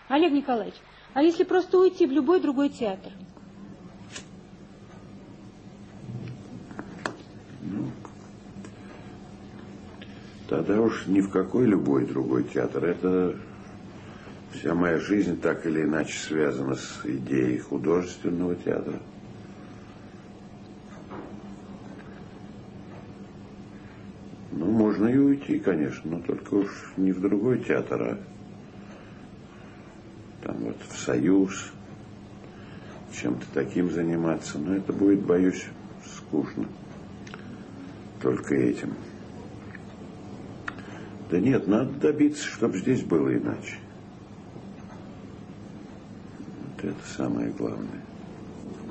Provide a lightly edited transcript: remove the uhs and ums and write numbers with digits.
Олег Николаевич, а если просто уйти в любой другой театр? Ну, тогда уж ни в какой любой другой театр. Это вся моя жизнь так или иначе связана с идеей художественного театра. Ну, можно и уйти, конечно, но только уж не в другой театр, а там вот в Союз, чем-то таким заниматься. Но это будет, боюсь, скучно. Только этим. Да нет, надо добиться, чтобы здесь было иначе. Вот это самое главное.